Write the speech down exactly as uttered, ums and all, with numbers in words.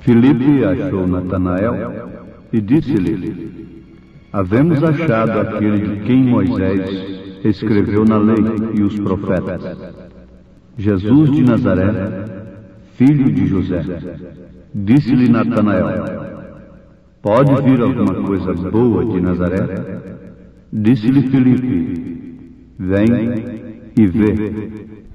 Filipe achou Natanael e disse-lhe: Havemos achado aquele de quem Moisés escreveu na lei e os profetas, Jesus de Nazaré, filho de José. Disse-lhe Natanael: Pode vir alguma coisa boa de Nazaré? Disse-lhe Filipe: Vem e vê.